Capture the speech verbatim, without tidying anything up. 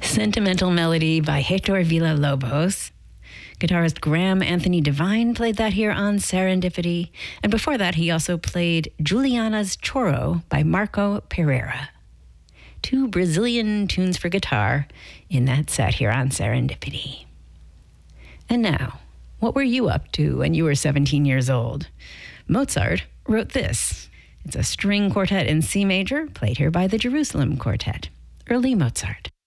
Sentimental Melody by Hector Villa-Lobos. Guitarist Graham Anthony Devine played that here on Serendipity. And before that, he also played Juliana's Choro by Marco Pereira. Two Brazilian tunes for guitar in that set here on Serendipity. And now, what were you up to when you were seventeen years old? Mozart wrote this. It's a string quartet in C major, played here by the Jerusalem Quartet. Early Mozart.